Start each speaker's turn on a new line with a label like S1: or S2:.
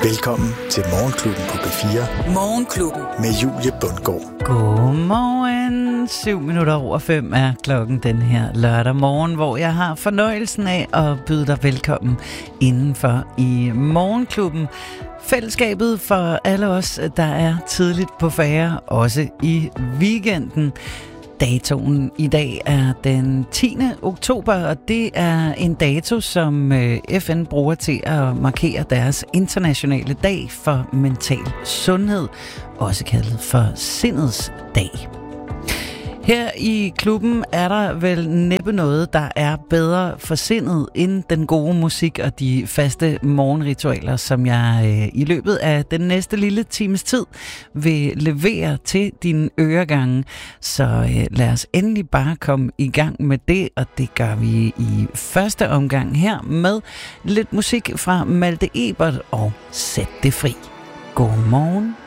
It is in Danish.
S1: Velkommen til Morgenklubben på B4.
S2: Morgenklubben.
S1: Med Julie Bundgaard.
S3: Godmorgen. 7:07 er klokken den her lørdag morgen, hvor jeg har fornøjelsen af at byde dig velkommen indenfor i Morgenklubben. Fællesskabet for alle os, der er tidligt på færre, også i weekenden. Datoen i dag er den 10. oktober, og det er en dato, som FN bruger til at markere deres internationale dag for mental sundhed, også kaldet for Sindets Dag. Her i klubben er der vel næppe noget, der er bedre for sindet end den gode musik og de faste morgenritualer, som jeg i løbet af den næste lille times tid vil levere til dine øregange. Så lad os endelig bare komme i gang med det, og det gør vi i første omgang her med lidt musik fra Malte Ebert og Sæt det fri. Godmorgen.